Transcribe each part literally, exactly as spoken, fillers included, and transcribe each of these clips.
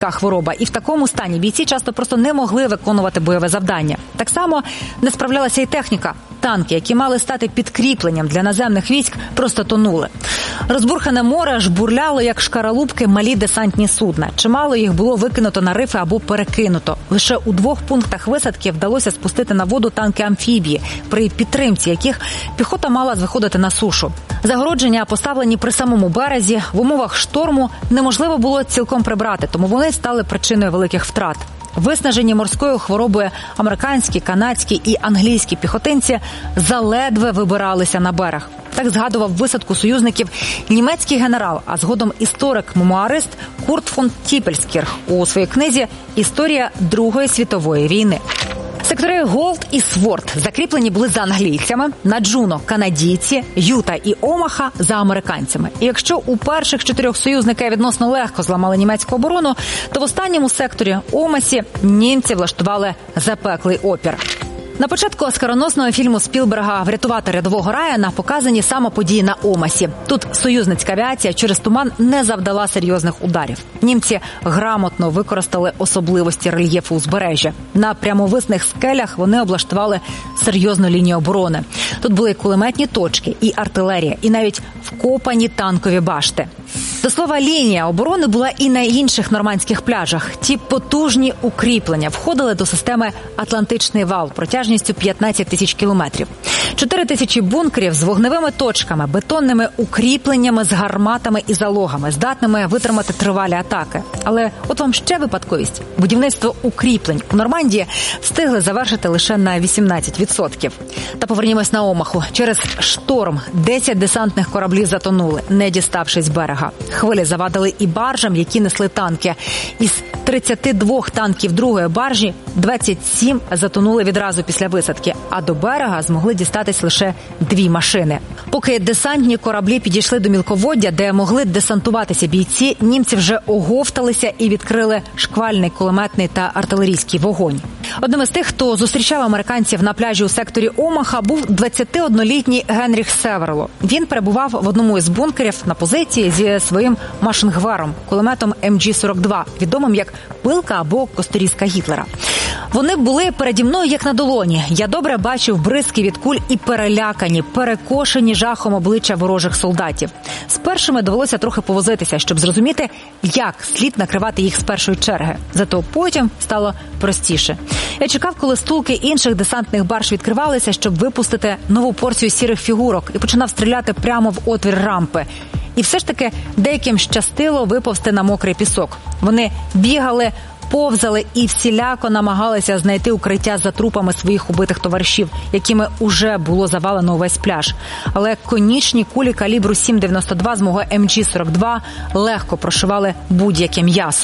хвороба. І в такому стані бійці часто просто не могли виконувати бойове завдання. Так само не справлялася і техніка. Танки, які мали стати підкріпленням для наземних військ, просто тонули. Розбурхане море жбурляло, як шкаралупки, малі десантні судна. Чимало їх було викинуто на рифи або перекинуто. Лише у двох пунктах висадки вдалося спустити на воду танки-амфібії, при підтримці яких піхота мала виходити на сушу. Загородження, поставлені при самому березі, в умовах шторму неможливо було цілком прибрати, тому вони стали причиною великих втрат. Виснажені морською хворобою американські, канадські і англійські піхотинці заледве вибиралися на берег. Так згадував висадку союзників німецький генерал, а згодом історик-мемуарист Курт фон Тіпельскірх у своїй книзі «Історія Другої світової війни». Сектори Голд і Сворд закріплені були за англійцями, на Джуно – канадійці, Юта і Омаха – за американцями. І якщо у перших чотирьох союзники відносно легко зламали німецьку оборону, то в останньому секторі – Омасі – німці влаштували запеклий опір. На початку оскароносного фільму Спілберга «Врятувати рядового Райана» показані саме події на Омасі. Тут союзницька авіація через туман не завдала серйозних ударів. Німці грамотно використали особливості рельєфу узбережжя. На прямовисних скелях вони облаштували серйозну лінію оборони. Тут були кулеметні точки, і артилерія, і навіть вкопані танкові башти. До слова, лінія оборони була і на інших нормандських пляжах. Ті потужні укріплення входили до системи «Атлантичний вал» протяжністю п'ятнадцять тисяч кілометрів. Чотири тисячі бункерів з вогневими точками, бетонними укріпленнями з гарматами і залогами, здатними витримати тривалі атаки. Але от вам ще випадковість. Будівництво укріплень у Нормандії встигли завершити лише на вісімнадцять відсотків. Та повернімось на Омаху. Через шторм десять десантних кораблів затонули, не діставшись берега. Хвилі завадили і баржам, які несли танки. Із тридцяти двох танків другої баржі двадцять сім затонули відразу після висадки, а до берега змогли дістатись лише дві машини. Поки десантні кораблі підійшли до мілководдя, де могли десантуватися бійці, німці вже оговталися і відкрили шквальний кулеметний та артилерійський вогонь. Одним із тих, хто зустрічав американців на пляжі у секторі Омаха, був двадцятиоднолітній Генріх Северло. Він перебував в одному із бункерів на позиції зі своїм машингваром, кулеметом ем джі сорок два, відомим як пилка або косторізка Гітлера. Вони були переді мною як на долоні. Я добре бачив бризки від куль і перелякані, перекошені жахом обличчя ворожих солдатів. З першими довелося трохи повозитися, щоб зрозуміти, як слід накривати їх з першої черги. Зато потім стало простіше. Я чекав, коли стулки інших десантних барж відкривалися, щоб випустити нову порцію сірих фігурок, і починав стріляти прямо в отвір рампи. І все ж таки деяким щастило виповзти на мокрий пісок. Вони бігали, повзали і всіляко намагалися знайти укриття за трупами своїх убитих товаришів, якими уже було завалено увесь пляж. Але конічні кулі калібру сім дев'яносто два з мого ем джі сорок два легко прошивали будь-яке м'ясо.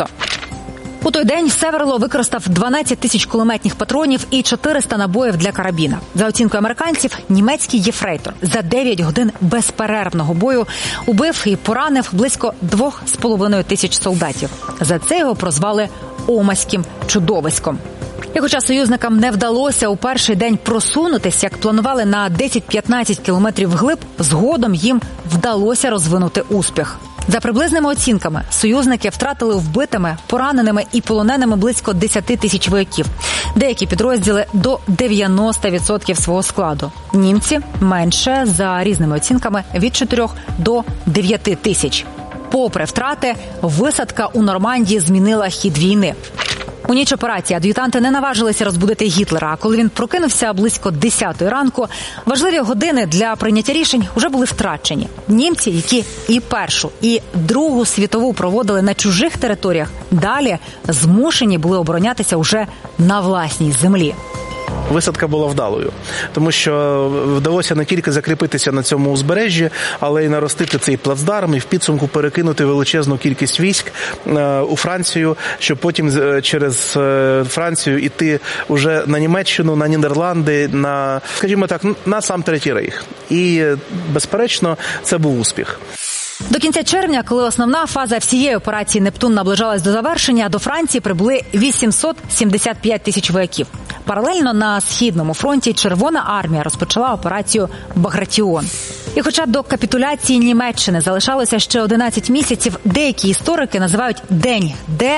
У той день Северло використав дванадцять тисяч кулеметних патронів і чотириста набоїв для карабіна. За оцінкою американців, німецький єфрейтор за дев'ять годин безперервного бою убив і поранив близько двох з половиною тисяч солдатів. За це його прозвали «Омаським чудовиськом». І хоча союзникам не вдалося у перший день просунутися, як планували, на десять-п'ятнадцять кілометрів вглиб, згодом їм вдалося розвинути успіх. За приблизними оцінками, союзники втратили вбитими, пораненими і полоненими близько десять тисяч вояків. Деякі підрозділи – до дев'яносто відсотків свого складу. Німці – менше, за різними оцінками, від чотирьох до дев'яти тисяч. Попри втрати, висадка у Нормандії змінила хід війни. У ніч операції ад'ютанти не наважилися розбудити Гітлера, а коли він прокинувся близько десятої ранку, важливі години для прийняття рішень вже були втрачені. Німці, які і Першу, і Другу світову проводили на чужих територіях, далі змушені були оборонятися уже на власній землі. Висадка була вдалою, тому що вдалося не тільки закріпитися на цьому узбережжі, але й наростити цей плацдарм і в підсумку перекинути величезну кількість військ у Францію, щоб потім через Францію йти вже на Німеччину, на Нідерланди, на, скажімо так, на сам Третій Рейх. І, безперечно, це був успіх. До кінця червня, коли основна фаза всієї операції «Нептун» наближалась до завершення, до Франції прибули вісімсот сімдесят п'ять тисяч вояків. Паралельно на Східному фронті Червона армія розпочала операцію «Багратіон». І хоча до капітуляції Німеччини залишалося ще одинадцять місяців, деякі історики називають День Д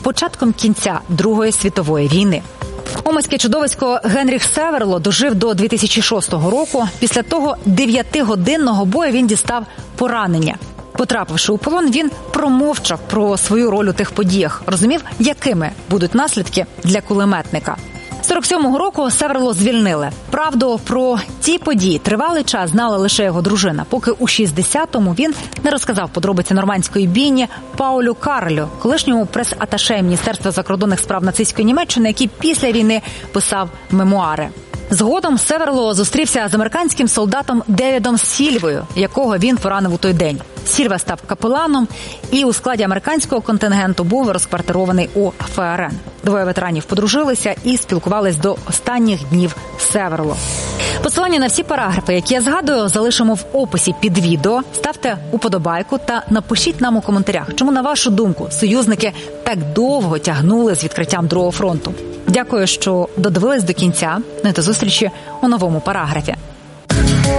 початком кінця Другої світової війни. Омельське чудовисько Генріх Северло дожив до дві тисячі шостого року. Після того дев'ятигодинного бою він дістав поранення. Потрапивши у полон, він промовчав про свою роль у тих подіях, розумів, якими будуть наслідки для кулеметника. сорок сьомого року Северло звільнили. Правду про ті події тривалий час знала лише його дружина, поки у шістдесятому він не розказав подробиці нормандської бійні Паулю Карлю, колишньому прес-аташе Міністерства закордонних справ нацистської Німеччини, який після війни писав мемуари. Згодом Северло зустрівся з американським солдатом Девідом Сільвою, якого він поранив у той день. Сільва став капеланом і у складі американського контингенту був розквартирований у ФРН. Двоє ветеранів подружилися і спілкувались до останніх днів Северло. Посилання на всі параграфи, які я згадую, залишимо в описі під відео. Ставте уподобайку та напишіть нам у коментарях, чому, на вашу думку, союзники так довго тягнули з відкриттям Другого фронту. Дякую, що додивились до кінця. До зустрічі у новому параграфі.